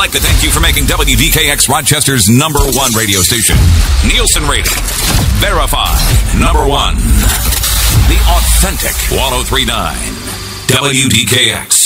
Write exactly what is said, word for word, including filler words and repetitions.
like to thank you for making W D K X Rochester's number one radio station. Nielsen rating. Verified. Number one. The authentic ten thirty-nine. W D K X.